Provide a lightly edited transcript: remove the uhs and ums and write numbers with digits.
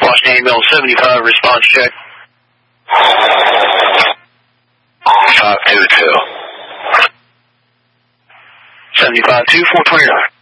Washington email 75, response check. 522. 75-2, 429.